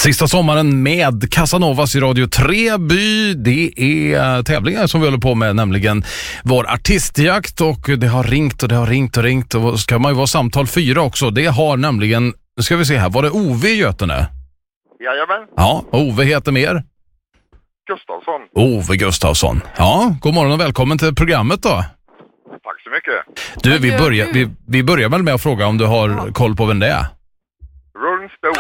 Sista sommaren med Casanovas i Radio 3 by. Det är tävlingar som vi håller på med, nämligen vår artistjakt, och det har ringt och det har ringt och ringt, och ska man ju vara samtal 4 också. Det har nämligen, nu ska vi se här, var det Ove i Götene? Jajamän. Ja, Ove heter mer? Gustafsson. Ove Gustafsson. Ja, god morgon och välkommen till programmet då. Tack så mycket. Du, vi börjar väl med att fråga om du har koll på vem det är? Rolling Stone.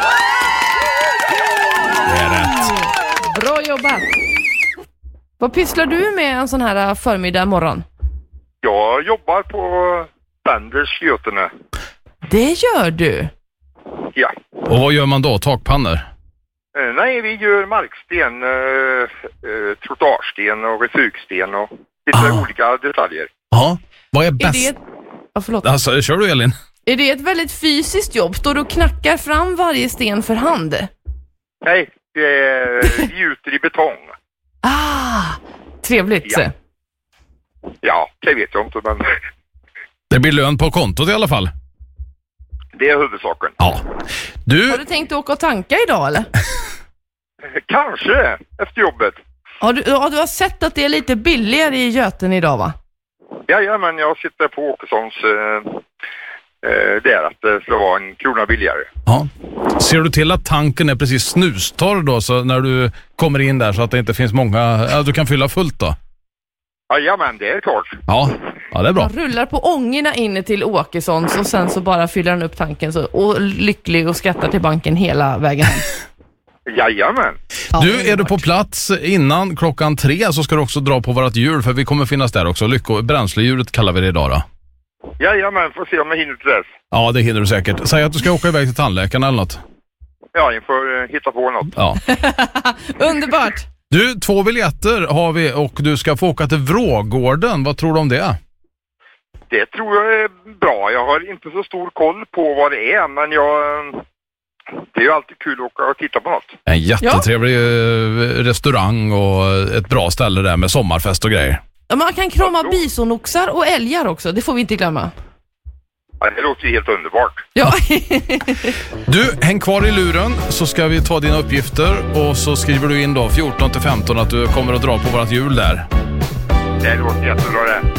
Det är rätt. Bra jobbat. Vad pysslar du med en sån här förmiddag morgon? Jag jobbar på Benders Götene. Det gör du? Ja. Och vad gör man då? Takpannor? Nej, vi gör marksten, trottoarsten och refugsten och lite olika detaljer. Ja, vad är bäst? Förlåt. Alltså, kör du, Elin? Är det ett väldigt fysiskt jobb? Står du och knackar fram varje sten för hand? Nej, vi gjuter i betong. Trevligt. Ja. Ja, det vet jag inte, men Det blir lön på kontot i alla fall. det är huvudsaken. Ja. Du, Har du tänkt åka och tanka idag eller? Kanske efter jobbet. Du har sett att det är lite billigare i Göten idag, va? Jajamän, jag sitter på Åkessons där att det ska vara en krona billigare. ja. Ser du till att tanken är precis snustorr då, så när du kommer in där, så att det inte finns många, du kan fylla fullt då? Jajamän, det är klart. Ja, det är bra. Han rullar på ångorna in till Åkessons och sen så bara fyller han upp tanken så, och lycklig och skrattar till banken hela vägen. Jajamän. Du, är du på plats innan 3:00 så ska du också dra på vårat hjul, för vi kommer finnas där också. Bränslehjulet kallar vi det idag då. Jajamän, får se om jag hinner till dess. Ja, det hinner du säkert. Säg att du ska åka iväg till tandläkaren eller något. Ja, jag får hitta på något. Ja. Underbart. Du, 2 biljetter har vi och du ska få åka till Vrågården. Vad tror du om det? Det tror jag är bra. Jag har inte så stor koll på vad det är, men det är ju alltid kul att åka och titta på något. En jättetrevlig restaurang och ett bra ställe där med sommarfest och grejer. Man kan krama bisonoxar och älgar också, det får vi inte glömma. Ja, det låter ju helt underbart. Ja. Du, häng kvar i luren så ska vi ta dina uppgifter, och så skriver du in då 14 till 15 att du kommer att dra på vårat hjul där. Det låter jättebra det.